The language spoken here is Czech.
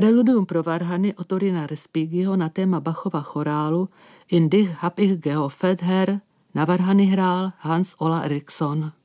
Preludium pro varhany Ottorina Respighiho na téma Bachova chorálu In dich hab ich gehofft her na varhany hrál Hans Ola Eriksson.